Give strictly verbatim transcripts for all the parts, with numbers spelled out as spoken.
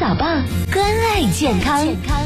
早报，关爱健康。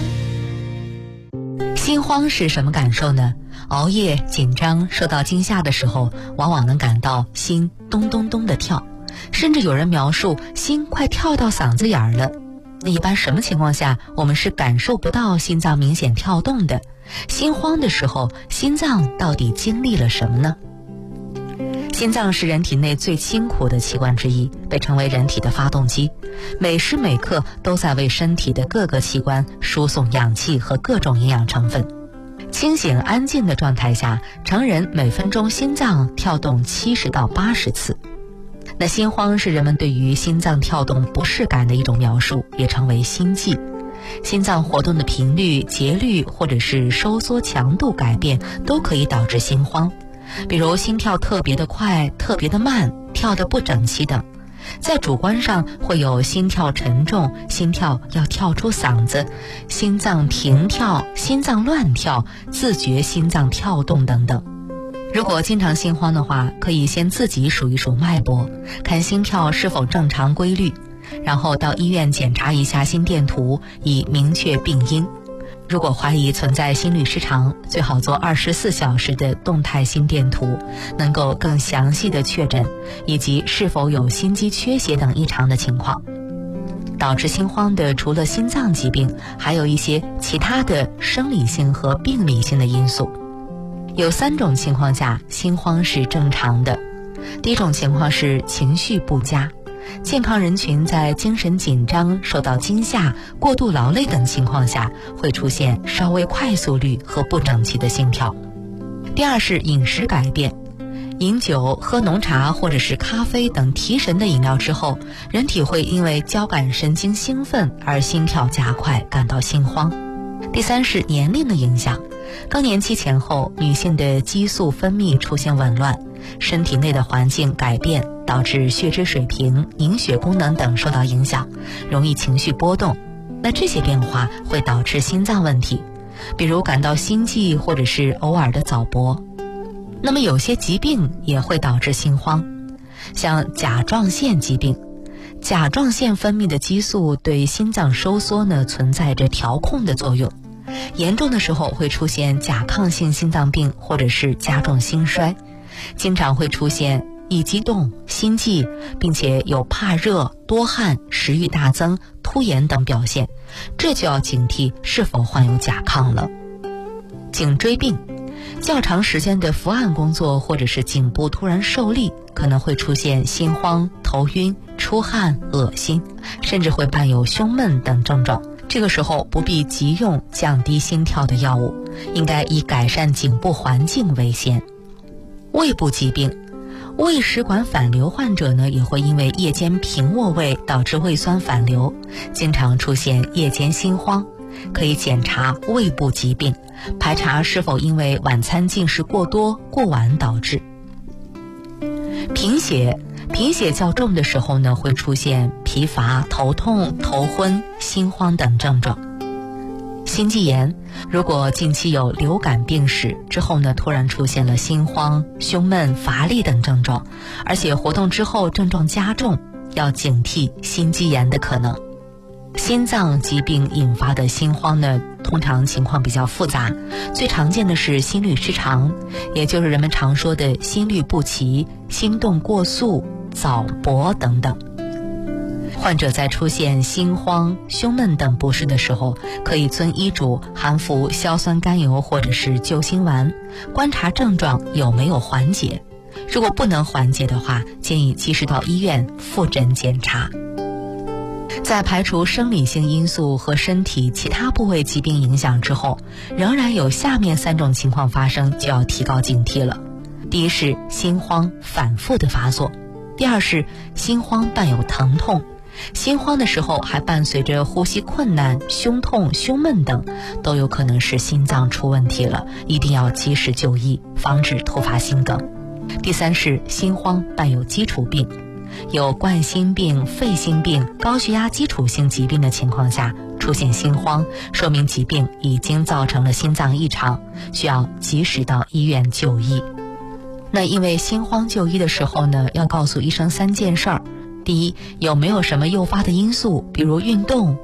心慌是什么感受呢？熬夜、紧张、受到惊吓的时候，往往能感到心咚咚咚的跳，甚至有人描述心快跳到嗓子眼儿了。那一般什么情况下我们是感受不到心脏明显跳动的？心慌的时候，心脏到底经历了什么呢？心脏是人体内最辛苦的器官之一，被称为人体的发动机，每时每刻都在为身体的各个器官输送氧气和各种营养成分。清醒安静的状态下，成人每分钟心脏跳动七十到八十次。那心慌是人们对于心脏跳动不适感的一种描述，也称为心悸。心脏活动的频率、节律或者是收缩强度改变都可以导致心慌，比如心跳特别的快、特别的慢、跳得不整齐等。在主观上会有心跳沉重、心跳要跳出嗓子、心脏停跳、心脏乱跳、自觉心脏跳动等等。如果经常心慌的话，可以先自己数一数脉搏，看心跳是否正常规律，然后到医院检查一下心电图，以明确病因。如果怀疑存在心律失常，最好做二十四小时的动态心电图，能够更详细的确诊，以及是否有心肌缺血等异常的情况。导致心慌的除了心脏疾病，还有一些其他的生理性和病理性的因素。有三种情况下心慌是正常的。第一种情况是情绪不佳，健康人群在精神紧张、受到惊吓、过度劳累等情况下，会出现稍微快速率和不整齐的心跳。第二是饮食改变，饮酒、喝浓茶或者是咖啡等提神的饮料之后，人体会因为交感神经兴奋而心跳加快，感到心慌。第三是年龄的影响，更年期前后，女性的激素分泌出现紊乱，身体内的环境改变，导致血脂水平、凝血功能等受到影响，容易情绪波动。那这些变化会导致心脏问题，比如感到心悸或者是偶尔的早搏。那么有些疾病也会导致心慌，像甲状腺疾病。甲状腺分泌的激素对心脏收缩呢存在着调控的作用，严重的时候会出现甲亢性心脏病或者是加重心衰，经常会出现易激动、心悸，并且有怕热、多汗、食欲大增、突延等表现，这就要警惕是否患有甲亢了。颈椎病，较长时间的伏案工作或者是颈部突然受力，可能会出现心慌、头晕、出汗、恶心，甚至会伴有胸闷等症状。这个时候不必急用降低心跳的药物，应该以改善颈部环境为先。胃部疾病，胃食管反流患者呢，也会因为夜间平卧位导致胃酸反流，经常出现夜间心慌，可以检查胃部疾病，排查是否因为晚餐进食过多、过晚导致。贫血，贫血较重的时候呢，会出现疲乏、头痛、头昏、心慌等症状。心肌炎，如果近期有流感病史之后呢，突然出现了心慌、胸闷、乏力等症状，而且活动之后症状加重，要警惕心肌炎的可能。心脏疾病引发的心慌呢，通常情况比较复杂，最常见的是心律失常，也就是人们常说的心律不齐、心动过速、早搏等等。患者在出现心慌、胸闷等不适的时候，可以遵医嘱含服硝酸甘油或者是救心丸，观察症状有没有缓解。如果不能缓解的话，建议及时到医院复诊检查。在排除生理性因素和身体其他部位疾病影响之后，仍然有下面三种情况发生，就要提高警惕了。第一是心慌反复的发作，第二是心慌伴有疼痛，心慌的时候还伴随着呼吸困难、胸痛、胸闷等，都有可能是心脏出问题了，一定要及时就医，防止突发心梗。第三是心慌伴有基础病，有冠心病、肺心病、高血压基础性疾病的情况下出现心慌，说明疾病已经造成了心脏异常，需要及时到医院就医。那因为心慌就医的时候呢，要告诉医生三件事儿。第一，有没有什么诱发的因素，比如运动、